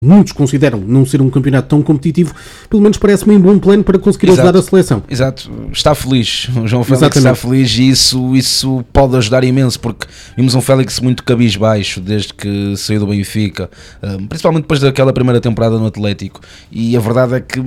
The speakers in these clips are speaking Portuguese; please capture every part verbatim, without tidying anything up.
muitos consideram não ser um campeonato tão competitivo, pelo menos parece-me um bom plano para conseguir Exato. ajudar a seleção. Exato, está feliz, o João Félix Exatamente. está feliz e isso, isso pode ajudar imenso, porque vimos um Félix muito cabisbaixo desde que saiu do Benfica, principalmente depois daquela primeira temporada no Atlético, e a verdade é que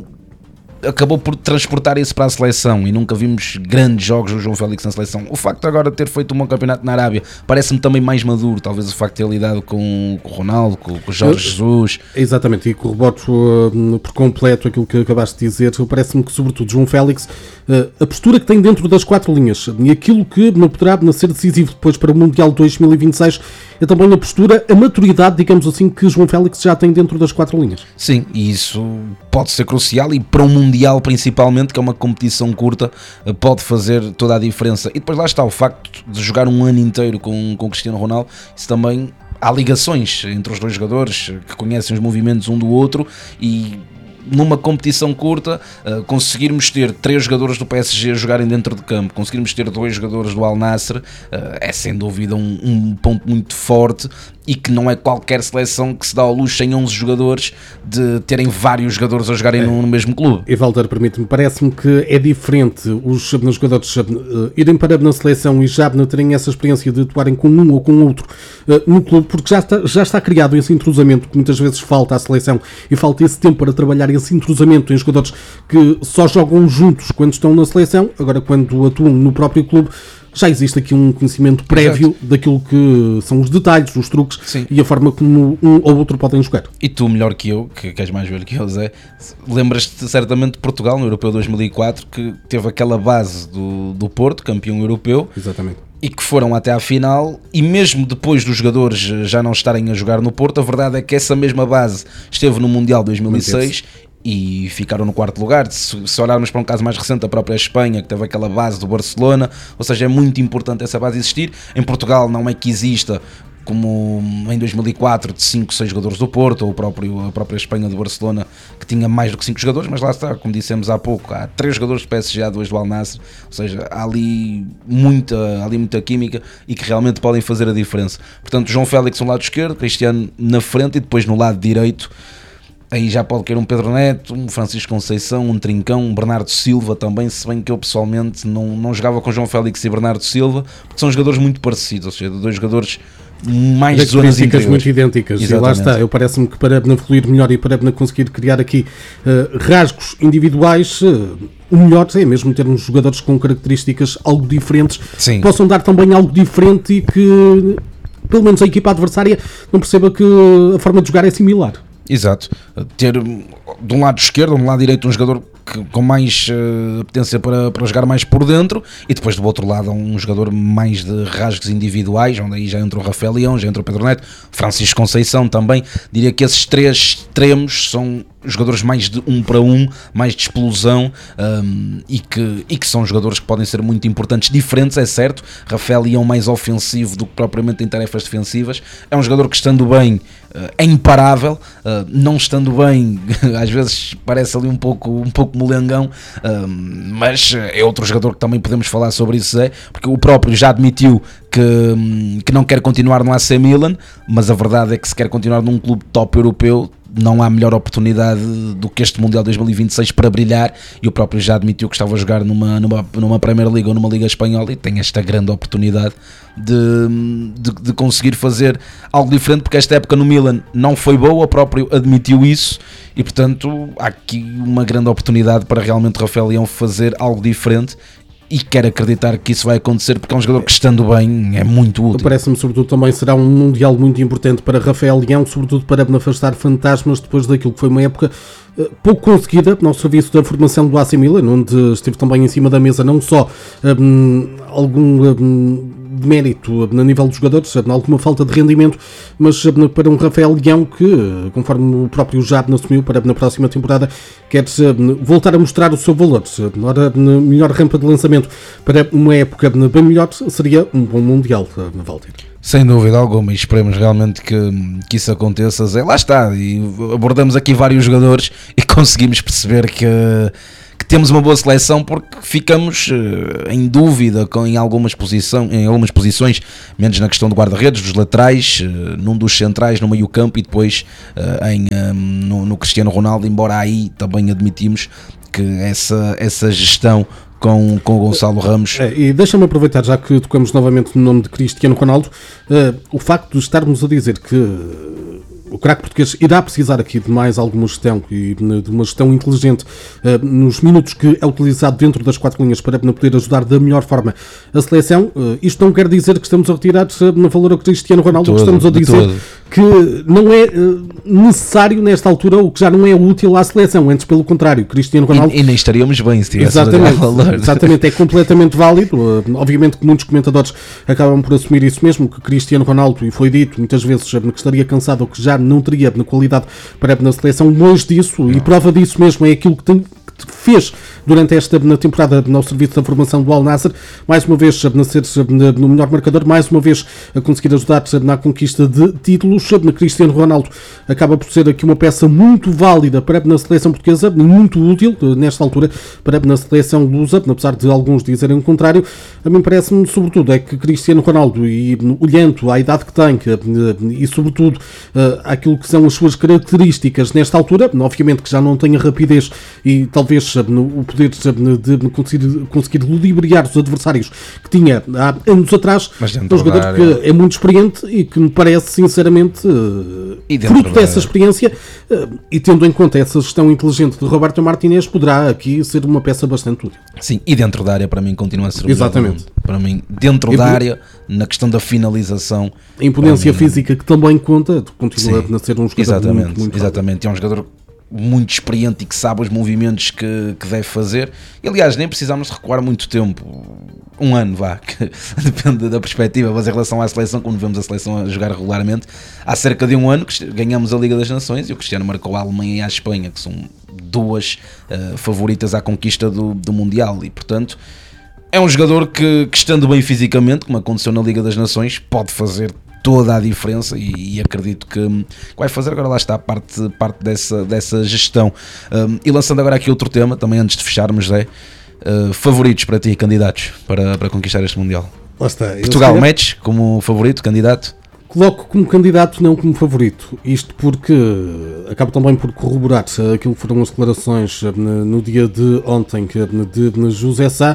acabou por transportar isso para a seleção e nunca vimos grandes jogos do João Félix na seleção. O facto de agora ter feito um bom campeonato na Arábia parece-me também mais maduro, talvez o facto de ter lidado com, com o Ronaldo, com, com o Jorge Jesus. Exatamente, e corroboto uh, por completo aquilo que acabaste de dizer. Parece-me que, sobretudo, João Félix, uh, a postura que tem dentro das quatro linhas e aquilo que não poderá ser decisivo depois para o Mundial dois mil e vinte e seis é também a postura, a maturidade, digamos assim, que João Félix já tem dentro das quatro linhas. Sim, e isso pode ser crucial, e para um Mundial principalmente, que é uma competição curta, pode fazer toda a diferença. E depois lá está o facto de jogar um ano inteiro com, com Cristiano Ronaldo, isso também há ligações entre os dois jogadores que conhecem os movimentos um do outro, e numa competição curta, uh, conseguirmos ter três jogadores do P S G jogarem dentro de campo, conseguirmos ter dois jogadores do Al Nassr, uh, é sem dúvida um, um ponto muito forte, e que não é qualquer seleção que se dá ao luxo em onze jogadores de terem vários jogadores a jogarem é. no, no mesmo clube. E Walter, permite-me, parece-me que é diferente os jogadores uh, irem para na seleção e já não terem essa experiência de atuarem com um ou com outro uh, no clube, porque já está, já está criado esse entrosamento que muitas vezes falta à seleção, e falta esse tempo para trabalhar esse entrosamento em jogadores que só jogam juntos quando estão na seleção. Agora, quando atuam no próprio clube, já existe aqui um conhecimento prévio Exato. daquilo que são os detalhes, os truques Sim. e a forma como um ou outro podem jogar. E tu, melhor que eu, que, que és mais velho que eu, Zé, lembras-te certamente de Portugal no Europeu dois mil e quatro, que teve aquela base do, do Porto, campeão europeu. Exatamente. E que foram até à final, e mesmo depois dos jogadores já não estarem a jogar no Porto, a verdade é que essa mesma base esteve no Mundial dois mil e seis e ficaram no quarto lugar. Se, se olharmos para um caso mais recente, a própria Espanha, que teve aquela base do Barcelona, ou seja, é muito importante essa base existir. Em Portugal não é que exista, como em dois mil e quatro, de cinco, seis jogadores do Porto, ou o próprio, a própria Espanha do Barcelona, que tinha mais do que cinco jogadores, mas lá está, como dissemos há pouco, há três jogadores do P S G, há dois do Al Nassr, ou seja, há ali muita, há ali muita química e que realmente podem fazer a diferença. Portanto, João Félix no lado esquerdo, Cristiano na frente, e depois no lado direito, aí já pode querer um Pedro Neto, um Francisco Conceição, um Trincão, um Bernardo Silva também, se bem que eu pessoalmente não, não jogava com João Félix e Bernardo Silva, porque são jogadores muito parecidos, ou seja, dois jogadores mais de zonas interiores, muito idênticas. Exatamente. E lá está, eu parece-me que para fluir melhor e para conseguir criar aqui uh, rasgos individuais, uh, o melhor é mesmo termos jogadores com características algo diferentes, Sim. que possam dar também algo diferente e que pelo menos a equipa adversária não perceba que a forma de jogar é similar. Exato, ter de um lado esquerdo, de um lado direito um jogador que, com mais uh, apetência para, para jogar mais por dentro, e depois do outro lado um jogador mais de rasgos individuais, onde aí já entrou o Rafael Leão, já entrou o Pedro Neto, Francisco Conceição também. Diria que esses três extremos são jogadores mais de um para um, mais de explosão, um, e, que, e que são jogadores que podem ser muito importantes, diferentes, é certo. Rafael Leão mais ofensivo do que propriamente em tarefas defensivas, é um jogador que, estando bem, é imparável, uh, não estando bem às vezes parece ali um pouco, um pouco molengão, uh, mas é outro jogador que também podemos falar sobre isso, é, porque o próprio já admitiu que, que não quer continuar no A C Milan, mas a verdade é que se quer continuar num clube top europeu, não há melhor oportunidade do que este Mundial dois mil e vinte e seis para brilhar, e o próprio já admitiu que estava a jogar numa, numa, numa Premier League ou numa Liga Espanhola, e tem esta grande oportunidade de, de, de conseguir fazer algo diferente, porque esta época no Milan não foi boa, o próprio admitiu isso, e portanto há aqui uma grande oportunidade para realmente Rafael Leão fazer algo diferente, e quero acreditar que isso vai acontecer, porque é um jogador que, estando bem, é muito útil. Parece-me, sobretudo, também será um Mundial muito importante para Rafael Leão, sobretudo para afastar fantasmas depois daquilo que foi uma época uh, pouco conseguida no serviço da formação do A C Milan, onde esteve também em cima da mesa não só um, algum um, mérito a nível dos jogadores, alguma falta de rendimento, mas para um Rafael Leão que, conforme o próprio Jabna assumiu, para na próxima temporada quer voltar a mostrar o seu valor. Ora, melhor rampa de lançamento para uma época bem melhor seria um bom Mundial, Walter. Sem dúvida alguma, e esperemos realmente que, que isso aconteça. Zé, lá está, e abordamos aqui vários jogadores e conseguimos perceber que, que temos uma boa seleção porque ficamos uh, em dúvida com, em, algumas posição, em algumas posições, menos na questão do guarda-redes, dos laterais, uh, num dos centrais, no meio campo e depois uh, em, um, no, no Cristiano Ronaldo, embora aí também admitimos que essa, essa gestão com, com o Gonçalo Ramos. É, e deixa-me aproveitar, já que tocamos novamente no nome de Cristiano Ronaldo, uh, o facto de estarmos a dizer que uh, o craque português irá precisar aqui de mais alguma gestão e de uma gestão inteligente uh, nos minutos que é utilizado dentro das quatro linhas para poder ajudar da melhor forma a seleção. Uh, isto não quer dizer que estamos a retirar uh, no valor ao Cristiano Ronaldo, todo, que estamos a dizer que não é uh, necessário nesta altura, o que já não é útil à seleção, antes pelo contrário, Cristiano Ronaldo... E, e nem estaríamos bem se tivesse exatamente, valor. exatamente, é completamente válido. Uh, obviamente que muitos comentadores acabam por assumir isso mesmo, que Cristiano Ronaldo, e foi dito muitas vezes que estaria cansado ou que já não teria na qualidade para na seleção, longe disso, não. E prova disso mesmo é aquilo que tem fez durante esta na temporada no serviço da formação do Al Nassr, mais uma vez a ser no melhor marcador, mais uma vez a conseguir ajudar na conquista de títulos. Na Cristiano Ronaldo acaba por ser aqui uma peça muito válida para na seleção portuguesa, muito útil nesta altura para na seleção lusa, apesar de alguns dizerem o contrário. A mim parece-me, sobretudo, é que Cristiano Ronaldo, e olhando à idade que tem e sobretudo aquilo que são as suas características nesta altura, obviamente que já não tem a rapidez e talvez o poder de conseguir, conseguir ludibriar os adversários que tinha há anos atrás, é um jogador que é muito experiente e que me parece sinceramente fruto dessa experiência e tendo em conta essa gestão inteligente de Roberto Martínez, poderá aqui ser uma peça bastante útil. Sim, e dentro da área para mim continua a ser o exatamente. Para mim, dentro e da por... área, na questão da finalização, a imponência mim... física que também conta, continua Sim, a ser um jogador exatamente, muito, muito exatamente, é um jogador muito experiente e que sabe os movimentos que, que deve fazer. E, aliás, nem precisamos recuar muito tempo, um ano vá, que depende da perspectiva, mas em relação à seleção, como vemos a seleção a jogar regularmente, há cerca de um ano que ganhamos a Liga das Nações e o Cristiano marcou a Alemanha e a Espanha, que são duas uh, favoritas à conquista do, do Mundial, e portanto é um jogador que, que estando bem fisicamente, como aconteceu na Liga das Nações, pode fazer toda a diferença e, e acredito que vai fazer. Agora lá está a parte, parte dessa, dessa gestão. Um, e lançando agora aqui outro tema, também antes de fecharmos, Zé, uh, favoritos para ti, candidatos para, para conquistar este Mundial? Lá está. Portugal, metes como favorito, candidato? Coloco como candidato, não como favorito. Isto porque acaba também por corroborar aquilo que foram as declarações no dia de ontem de, de José Sá,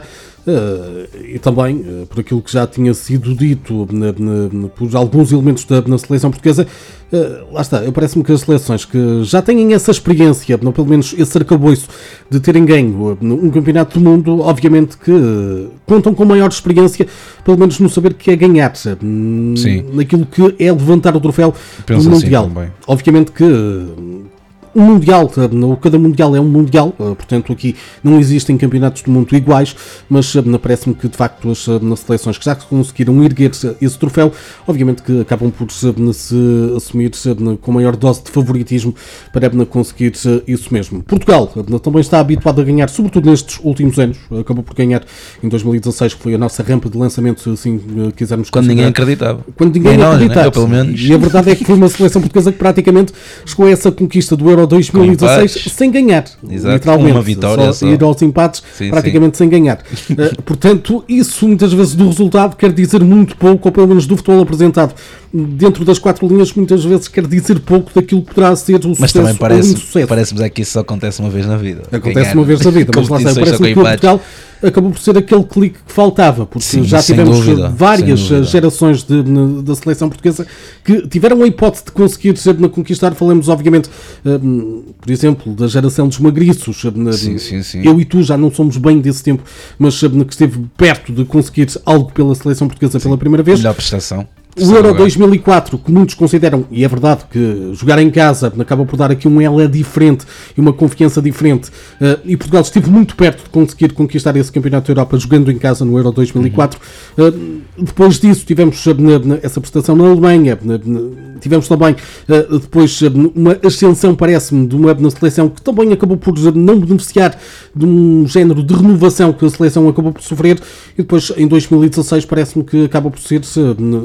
Uh, e também uh, por aquilo que já tinha sido dito na, na, por alguns elementos da na seleção portuguesa. Uh, lá está, parece-me que as seleções que já têm essa experiência, não, pelo menos esse arcabouço de terem ganho um campeonato do mundo, obviamente que uh, contam com maior experiência, pelo menos no saber que é ganhar, uh, Sim. naquilo que é levantar o troféu Penso do Mundial. Assim, obviamente que uh, um Mundial, cada Mundial é um Mundial, portanto aqui não existem campeonatos do mundo iguais, mas parece-me que de facto as seleções que já conseguiram erguer esse troféu, obviamente que acabam por se assumir com maior dose de favoritismo para conseguir isso mesmo. Portugal também está habituado a ganhar, sobretudo nestes últimos anos, acabou por ganhar em dois mil e dezasseis, que foi a nossa rampa de lançamento, se assim quisermos. Quando ninguém acreditava. Quando ninguém nós, acreditava. Né? Eu, pelo menos. E a verdade é que foi uma seleção portuguesa que praticamente chegou a essa conquista do Euro dois mil e dezasseis sem ganhar. Exato. Literalmente. Uma vitória só, só. Ir aos empates sim, praticamente sim. sem ganhar. uh, portanto, isso muitas vezes do resultado quer dizer muito pouco, ou pelo menos do futebol apresentado dentro das quatro linhas, muitas vezes quer dizer pouco daquilo que poderá ser o mas sucesso também parece, ou o insucesso. Parece-me é que isso só acontece uma vez na vida. Acontece ganhar uma vez na vida, mas lá está, parece-me que o Portugal acabou por ser aquele clique que faltava, porque sim, já tivemos dúvida, várias gerações de, de, da seleção portuguesa que tiveram a hipótese de conseguir na conquistar. Falamos obviamente, um, por exemplo, da geração dos magriços. Sim, sim, sim. Eu e tu já não somos bem desse tempo, mas um, que esteve perto de conseguir algo pela seleção portuguesa sim. pela primeira vez. Melhor prestação. O Euro dois mil e quatro, que muitos consideram, e é verdade que jogar em casa acaba por dar aqui um ela diferente e uma confiança diferente, uh, e Portugal esteve muito perto de conseguir conquistar esse Campeonato da Europa jogando em casa no Euro dois mil e quatro. Uhum. Uh, depois disso tivemos uh, essa prestação na Alemanha, uh, tivemos também uh, depois uh, uma ascensão, parece-me, de uma na seleção que também acabou por uh, não beneficiar de um género de renovação que a seleção acabou por sofrer, e depois em dois mil e dezasseis parece-me que acaba por ser uh, esse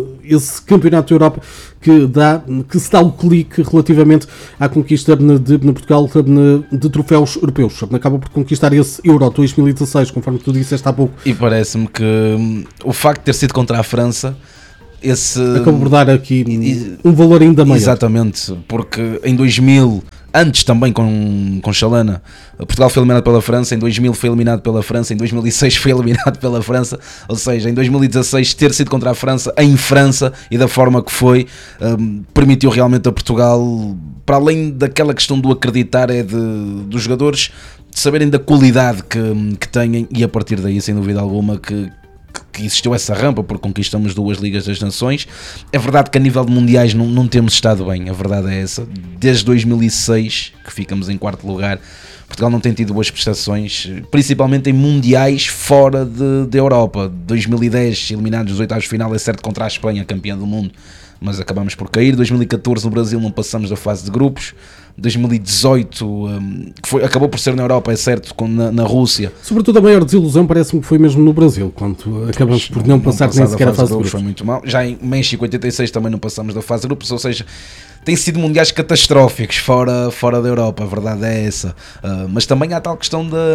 esse Campeonato da Europa que, dá, que se dá o clique relativamente à conquista de, de, de Portugal de, de troféus europeus. Acaba por conquistar esse Euro dois mil e dezasseis, conforme tu disseste há pouco. E parece-me que hum, o facto de ter sido contra a França, esse acabou por dar aqui um valor ainda maior. Exatamente, porque em dois mil, antes também com, com Chalana, Portugal foi eliminado pela França, em dois mil foi eliminado pela França, em dois mil e seis foi eliminado pela França, ou seja, em dois mil e dezasseis ter sido contra a França, em França, e da forma que foi, um, permitiu realmente a Portugal, para além daquela questão do acreditar, é de, dos jogadores de saberem da qualidade que, que têm, e a partir daí, sem dúvida alguma, que que existiu essa rampa, porque conquistamos duas Ligas das Nações. É verdade que a nível de mundiais não, não temos estado bem, a verdade é essa. Desde dois mil e seis, que ficamos em quarto lugar, Portugal não tem tido boas prestações, principalmente em mundiais fora de, de Europa. dois mil e dez, eliminados nos oitavos de final, é certo, contra a Espanha, campeã do mundo, mas acabamos por cair. dois mil e catorze no Brasil não passamos da fase de grupos. dois mil e dezoito, um, que foi, acabou por ser na Europa, é certo, com, na, na Rússia. Sobretudo a maior desilusão parece-me que foi mesmo no Brasil, quando acabamos por não, não passar não nem sequer a fase de grupos. Foi muito mal. Já em México oitenta e seis também não passamos da fase de grupos, ou seja, tem sido mundiais catastróficos fora, fora da Europa, a verdade é essa. Uh, mas também há tal questão da,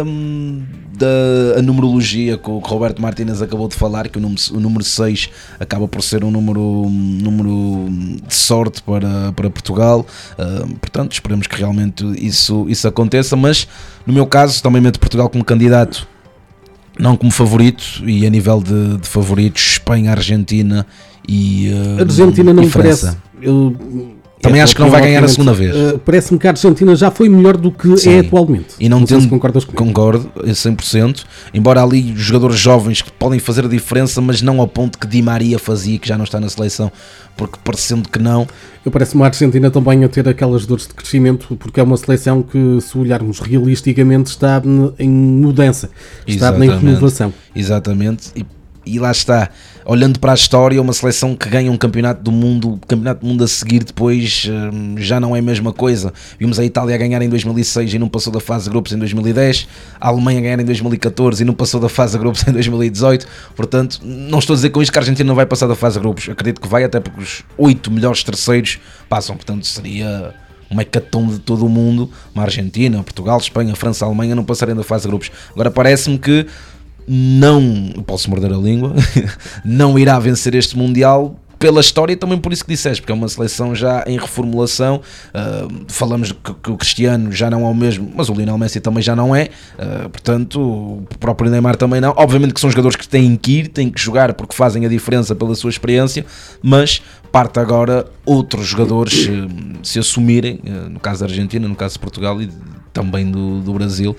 da a numerologia que o Roberto Martínez acabou de falar, que o número, o número seis acaba por ser um número, um número de sorte para, para Portugal. Uh, portanto, esperemos que realmente isso, isso aconteça, mas no meu caso também meto Portugal como candidato, não como favorito, e a nível de, de favoritos, Espanha, Argentina e uh, a Argentina não me França. Parece... Eu... Também é, acho que não vai ganhar a segunda vez. Uh, Parece-me que a Argentina já foi melhor do que Sim. é atualmente. E não, não tendo, se concordas comigo. Concordo a cem por cento. Embora ali jogadores jovens que podem fazer a diferença, mas não ao ponto que Di Maria fazia, que já não está na seleção, porque parecendo que não. Eu parece-me a Argentina também a ter aquelas dores de crescimento, porque é uma seleção que, se olharmos realisticamente, está em mudança, está Exatamente. em renovação. Exatamente. E E lá está, olhando para a história, uma seleção que ganha um campeonato do mundo, campeonato do mundo a seguir depois, já não é a mesma coisa. Vimos a Itália ganhar em dois mil e seis e não passou da fase de grupos em dois mil e dez, a Alemanha ganhar em dois mil e catorze e não passou da fase de grupos em dois mil e dezoito. Portanto, não estou a dizer com isto que a Argentina não vai passar da fase de grupos, acredito que vai, até porque os oito melhores terceiros passam, portanto seria uma hecatombe de todo o mundo, uma Argentina, Portugal, Espanha, França, Alemanha não passarem da fase de grupos. Agora parece-me que não, posso morder a língua, não irá vencer este Mundial pela história e também por isso que disseste, porque é uma seleção já em reformulação. Uh, falamos que, que o Cristiano já não é o mesmo, mas o Lionel Messi também já não é, uh, portanto o próprio Neymar também não. Obviamente que são jogadores que têm que ir, têm que jogar porque fazem a diferença pela sua experiência, mas parte agora outros jogadores uh, se assumirem, uh, no caso da Argentina, no caso de Portugal e também do, do Brasil.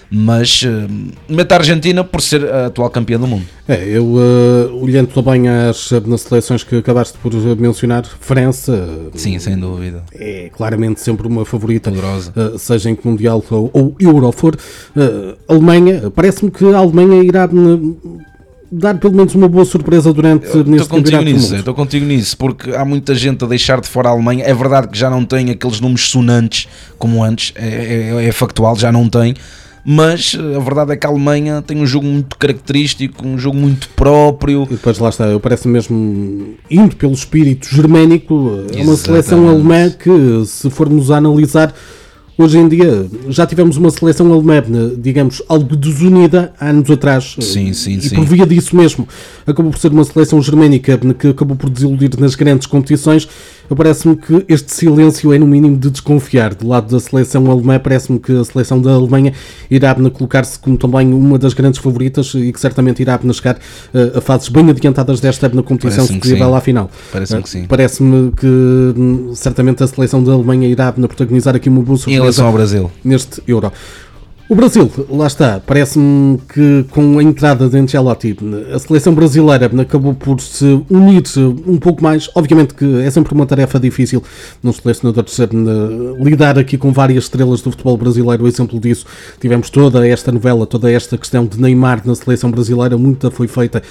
Mas uh, mete a Argentina por ser a atual campeã do mundo. É, eu uh, olhando também às nas seleções que acabaste por mencionar, França, sim, sem dúvida, é claramente sempre uma favorita, uh, seja em que Mundial ou, ou Euro for. Uh, Alemanha, parece-me que a Alemanha irá uh, dar pelo menos uma boa surpresa durante eu, neste campeonato do mundo. Estou contigo nisso, porque há muita gente a deixar de fora a Alemanha. É verdade que já não tem aqueles números sonantes como antes, é, é, é factual, já não tem. Mas a verdade é que a Alemanha tem um jogo muito característico, um jogo muito próprio. E depois lá está, eu parece mesmo, indo pelo espírito germânico, é uma Exatamente. Seleção alemã que, se formos a analisar, hoje em dia já tivemos uma seleção alemã, digamos, algo desunida há anos atrás. Sim, sim, e sim. por via disso mesmo, acabou por ser uma seleção germânica que acabou por desiludir nas grandes competições. Parece-me que este silêncio é no mínimo de desconfiar. Do lado da seleção alemã, parece-me que a seleção da Alemanha irá colocar-se como também uma das grandes favoritas e que certamente irá chegar uh, a fases bem adiantadas desta na competição se possível lá à final. Parece-me que sim. Parece-me que hum, certamente a seleção da Alemanha irá protagonizar aqui uma boa surpresa em relação ao Brasil neste Euro. O Brasil, lá está, parece-me que com a entrada de Ancelotti, a seleção brasileira acabou por se unir um pouco mais. Obviamente que é sempre uma tarefa difícil num selecionador de ser, lidar aqui com várias estrelas do futebol brasileiro. O exemplo disso, tivemos toda esta novela, toda esta questão de Neymar na seleção brasileira, muita foi feita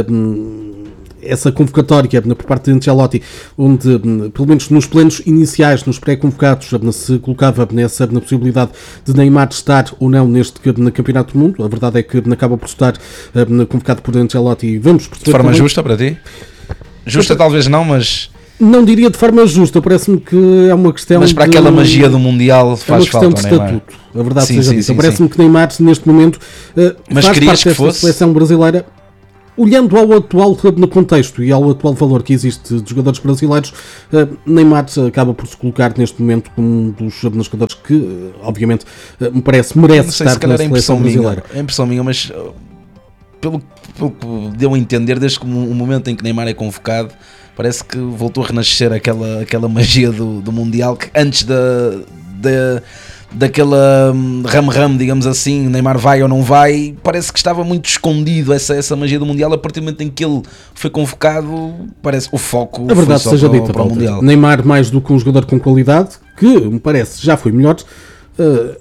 hum, essa convocatória por parte de Ancelotti, onde, pelo menos nos planos iniciais, nos pré-convocados, se colocava nessa na possibilidade de Neymar estar ou não neste no Campeonato do Mundo. A verdade é que acaba por estar convocado por Ancelotti e vamos perceber. De forma também, justa para ti? Justa talvez não, mas... Não diria de forma justa, parece-me que é uma questão. Mas para de... aquela magia do Mundial faz falta. É uma questão de estatuto, a verdade sim, seja sim, dita. sim, Parece-me sim. que Neymar, neste momento, uh, mas faz parte que desta fosse... seleção brasileira. Olhando ao atual no contexto e ao atual valor que existe de jogadores brasileiros, uh, Neymar acaba por se colocar neste momento como um dos jogadores que, uh, obviamente, uh, me parece merece sei, estar se na seleção brasileira. Minha, é impressão minha, mas uh, pelo, pelo que deu a entender, desde que o momento em que Neymar é convocado, parece que voltou a renascer aquela, aquela magia do, do Mundial que antes da, da, daquela ram-ram, digamos assim, Neymar vai ou não vai, parece que estava muito escondido essa, essa magia do Mundial. A partir do momento em que ele foi convocado, parece o foco a verdade foi só seja para, dita, para o Mundial. Neymar, mais do que um jogador com qualidade, que me parece já foi melhor, uh,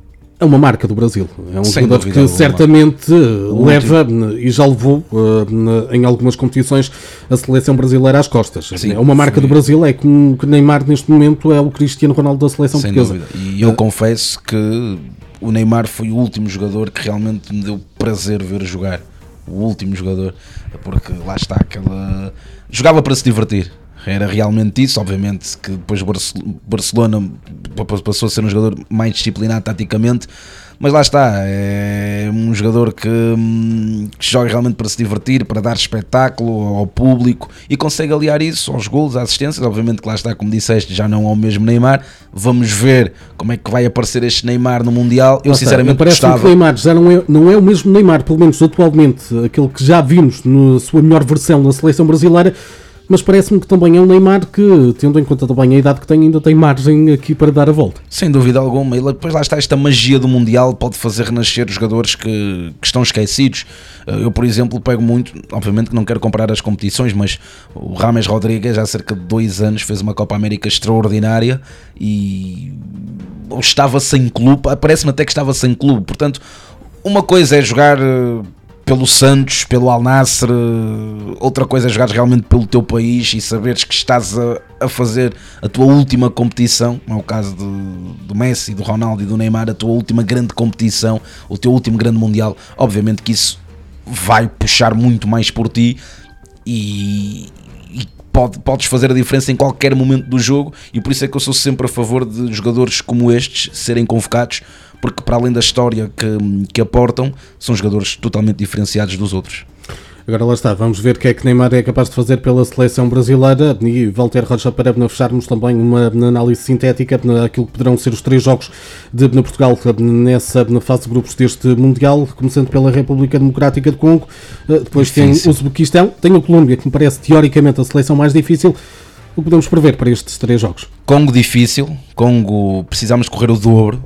é uma marca do Brasil. É um Sem jogador que alguma. certamente o leva último. E já levou uh, em algumas competições a seleção brasileira às costas. Sim, é uma marca foi. do Brasil, é como que Neymar neste momento é o Cristiano Ronaldo da seleção Sem portuguesa. dúvida. E eu uh, confesso que o Neymar foi o último jogador que realmente me deu prazer ver jogar. O último jogador, porque lá está aquela... Jogava para se divertir. Era realmente isso, obviamente que depois o Barcelona passou a ser um jogador mais disciplinado taticamente, mas lá está, é um jogador que, que joga realmente para se divertir, para dar espetáculo ao público e consegue aliar isso aos golos, às assistências. Obviamente que lá está, como disseste, já não é o mesmo Neymar. Vamos ver como é que vai aparecer este Neymar no Mundial. Eu lá sinceramente está. Parece gostava. Que o Neymar já não é, não é o mesmo Neymar, pelo menos atualmente, aquele que já vimos na sua melhor versão na seleção brasileira. Mas parece-me que também é um Neymar que, tendo em conta também a idade que tem, ainda tem margem aqui para dar a volta. Sem dúvida alguma. E depois lá está, esta magia do Mundial pode fazer renascer jogadores que, que estão esquecidos. Eu, por exemplo, pego muito, obviamente que não quero comparar as competições, mas o Rames Rodrigues há cerca de dois anos fez uma Copa América extraordinária e estava sem clube, parece-me até que estava sem clube. Portanto, uma coisa é jogar pelo Santos, pelo Al Nassr, outra coisa é jogares realmente pelo teu país e saberes que estás a, a fazer a tua última competição, como é o caso de, do Messi, do Ronaldo e do Neymar, a tua última grande competição, o teu último grande Mundial. Obviamente que isso vai puxar muito mais por ti e, e pode, podes fazer a diferença em qualquer momento do jogo, e por isso é que eu sou sempre a favor de jogadores como estes serem convocados, porque para além da história que, que aportam, são jogadores totalmente diferenciados dos outros. Agora lá está, vamos ver o que é que Neymar é capaz de fazer pela seleção brasileira e Walter Rocha para fecharmos também uma análise sintética naquilo que poderão ser os três jogos de na Portugal nessa na fase de grupos deste Mundial, começando pela República Democrática do Congo, depois difícil. Tem o Uzbequistão, tem a Colômbia, que me parece teoricamente a seleção mais difícil. O que podemos prever para estes três jogos? Congo difícil, Congo precisamos correr o dobro.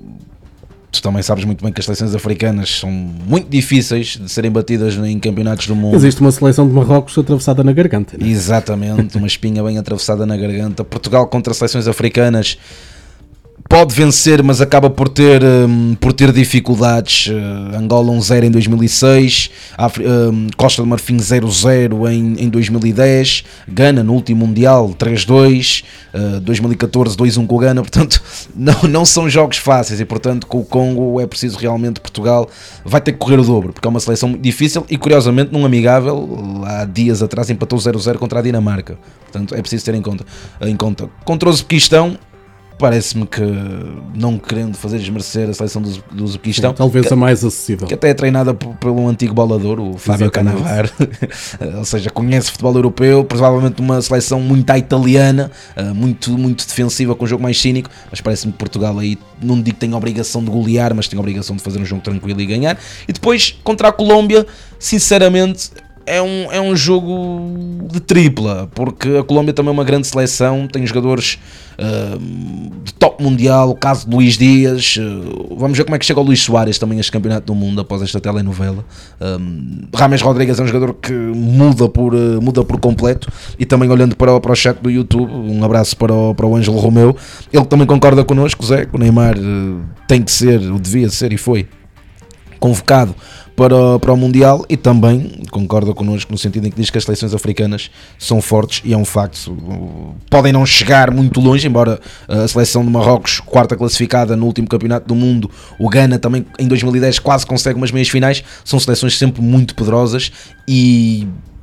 Tu também sabes muito bem que as seleções africanas são muito difíceis de serem batidas em campeonatos do mundo. Existe uma seleção de Marrocos atravessada na garganta, não é? Exatamente, uma espinha bem atravessada na garganta. Portugal contra seleções africanas pode vencer, mas acaba por ter, um, por ter dificuldades. Uh, Angola um zero em dois mil e seis, Afri- um, Costa de Marfim zero zero em, em dois mil e dez, Gana no último Mundial três dois, uh, dois mil e catorze dois um com o Gana. Portanto, não, não são jogos fáceis e, portanto, com o Congo é preciso realmente, Portugal vai ter que correr o dobro, porque é uma seleção muito difícil e, curiosamente, num amigável, há dias atrás empatou zero zero contra a Dinamarca. Portanto, é preciso ter em conta. Em conta. Contra o Uzbequistão, parece-me que, não querendo fazer desmerecer a seleção do, do Uzbequistão, talvez que, a mais acessível, que até é treinada por, por um antigo bolador, o Fábio Cannavaro, ou seja, conhece futebol europeu, provavelmente uma seleção muito à italiana, muito, muito defensiva, com um jogo mais cínico, mas parece-me que Portugal aí, não digo que tem a obrigação de golear, mas tem a obrigação de fazer um jogo tranquilo e ganhar. E depois, contra a Colômbia, sinceramente, É um, é um jogo de tripla, porque a Colômbia também é uma grande seleção, tem jogadores uh, de top mundial, o caso de Luís Dias, uh, vamos ver como é que chega o Luís Soares também a este campeonato do mundo após esta telenovela. um, Rames Rodrigues é um jogador que muda por, uh, muda por completo. E também olhando para o, para o chat do YouTube, um abraço para o, para o Ângelo Romeu, ele também concorda connosco, Zé, que o Neymar uh, tem que ser, ou devia ser e foi convocado para o, para o Mundial, e também concorda connosco no sentido em que diz que as seleções africanas são fortes, e é um facto, podem não chegar muito longe, embora a seleção de Marrocos, quarta classificada no último campeonato do mundo, o Gana também em dois mil e dez quase consegue umas meias finais, são seleções sempre muito poderosas, e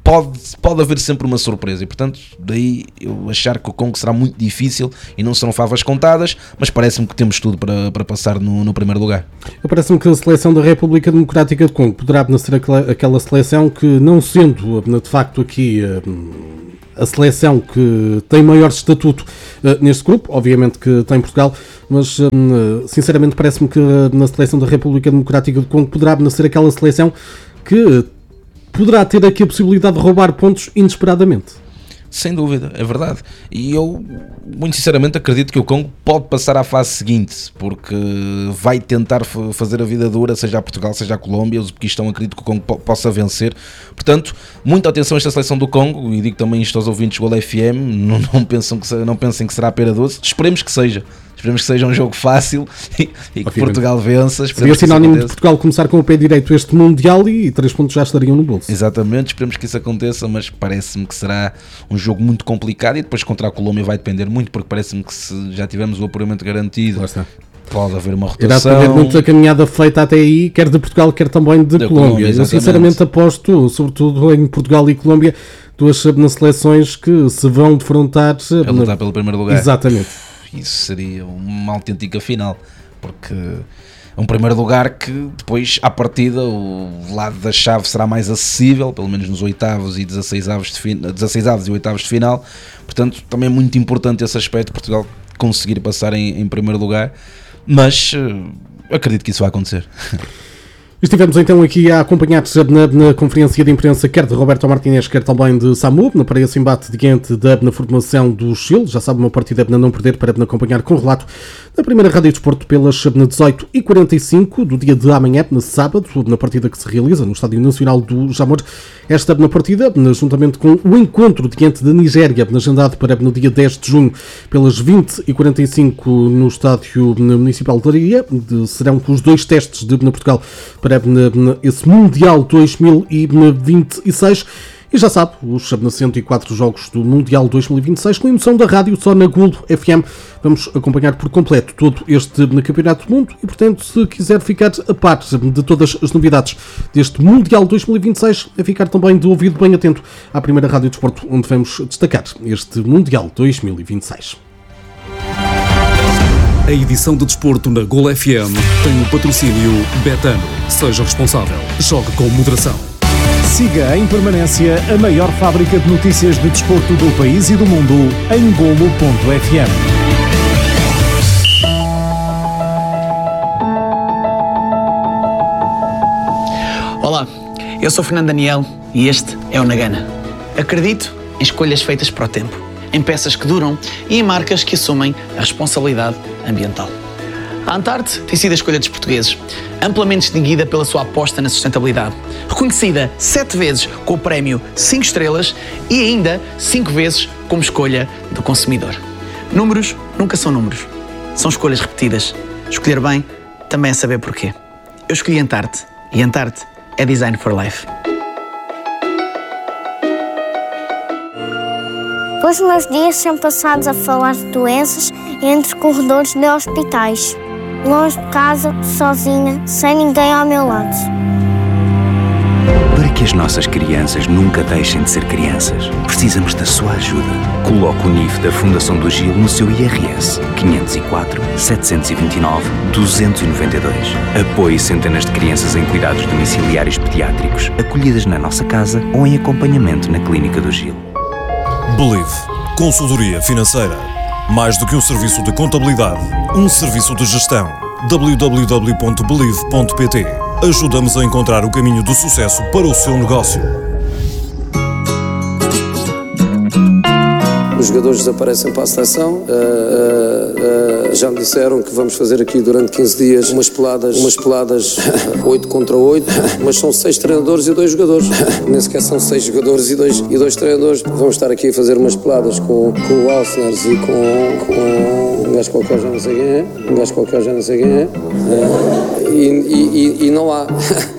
pode, pode haver sempre uma surpresa, e portanto daí eu achar que o Congo será muito difícil e não serão favas contadas, mas parece-me que temos tudo para, para passar no, no primeiro lugar. Parece-me que a seleção da República Democrática do Congo poderá ser aquela, aquela seleção que, não sendo de facto aqui a seleção que tem maior estatuto neste grupo, obviamente que tem Portugal, mas sinceramente parece-me que na seleção da República Democrática do Congo poderá ser aquela seleção que poderá ter aqui a possibilidade de roubar pontos inesperadamente. Sem dúvida, é verdade. E eu, muito sinceramente, acredito que o Congo pode passar à fase seguinte, porque vai tentar f- fazer a vida dura, seja a Portugal, seja a Colômbia. Os uzbequistão acredito que o Congo po- possa vencer. Portanto, muita atenção a esta seleção do Congo, e digo também isto aos ouvintes do Gol F M, não, não, pensam que, não pensem que será pera doce. Esperemos que seja. Esperemos que seja um jogo fácil e, e que Portugal vença. Seria sinónimo de Portugal começar com o pé direito este Mundial e três pontos já estariam no bolso. Exatamente, esperemos que isso aconteça, mas parece-me que será um jogo muito complicado, e depois contra a Colômbia vai depender muito, porque parece-me que se já tivermos o apuramento garantido, pode haver uma rotação. Irá depender muito da caminhada feita até aí, quer de Portugal, quer também de da Colômbia. Colômbia. Eu sinceramente aposto, sobretudo em Portugal e Colômbia, duas seleções que se vão defrontar a lutar na... pelo primeiro lugar. Exatamente. Isso seria uma autêntica final, porque é um primeiro lugar que depois, à partida, o lado da chave será mais acessível, pelo menos nos oitavos e dezasseis avos, de fin... dezasseis avos e oitavos de final. Portanto, também é muito importante esse aspecto, Portugal conseguir passar em, em primeiro lugar, mas uh, acredito que isso vai acontecer. Estivemos então aqui a acompanhar-te na, na conferência de imprensa, quer de Roberto Martínez, quer também de Samu, na para esse embate diante da na formação do Chile. Já sabe, uma partida para não perder, para acompanhar com relato da primeira Rádio Desporto pelas dezoito e quarenta e cinco do dia de amanhã, na sábado, na partida que se realiza no Estádio Nacional do Jamor. Esta na partida, juntamente com o encontro diante da Nigéria, agendado para no dia dez de junho, pelas vinte e quarenta e cinco no Estádio Municipal de Leiria, serão os dois testes de na Portugal para esse Mundial dois mil e vinte e seis. E já sabe, os cento e quatro jogos do Mundial dois mil e vinte e seis com emoção da rádio só na Golo F M. Vamos acompanhar por completo todo este Campeonato do Mundo e, portanto, se quiser ficar a par de todas as novidades deste Mundial dois mil e vinte e seis, é ficar também de ouvido bem atento à primeira Rádio Desporto, onde vamos destacar este Mundial dois mil e vinte e seis. A edição de desporto na Golo F M tem o patrocínio Betano. Seja responsável. Jogue com moderação. Siga em permanência a maior fábrica de notícias de desporto do país e do mundo em golo ponto f m. Olá, eu sou Fernando Daniel e este é o Nagana. Acredito em escolhas feitas para o tempo, em peças que duram e em marcas que assumem a responsabilidade ambiental. A Antarte tem sido a escolha dos portugueses, amplamente distinguida pela sua aposta na sustentabilidade, reconhecida sete vezes com o prémio cinco estrelas e ainda cinco vezes como escolha do consumidor. Números nunca são números, são escolhas repetidas. Escolher bem também é saber porquê. Eu escolhi Antarte e Antarte é Design for Life. Os meus dias são passados a falar de doenças entre corredores de hospitais. Longe de casa, sozinha, sem ninguém ao meu lado. Para que as nossas crianças nunca deixem de ser crianças, precisamos da sua ajuda. Coloque o N I F da Fundação do Gil no seu I R S quinhentos e quatro, setecentos e vinte e nove, duzentos e noventa e dois. Apoie centenas de crianças em cuidados domiciliários pediátricos, acolhidas na nossa casa ou em acompanhamento na Clínica do Gil. Believe. Consultoria financeira. Mais do que um serviço de contabilidade, um serviço de gestão. w w w ponto believe ponto p t. Ajudamos a encontrar o caminho do sucesso para o seu negócio. Os jogadores desaparecem para a seleção. Uh, uh, uh, já me disseram que vamos fazer aqui durante quinze dias umas peladas, umas peladas oito contra oito, mas são seis treinadores e dois jogadores. Nem sequer são seis jogadores e dois, e dois treinadores. Vamos estar aqui a fazer umas peladas com, com o Alcners e com, com um gajo qualquer, já não sei quem é. Um gajo qualquer, já não sei quem é. Uh, e, e, e, e não há.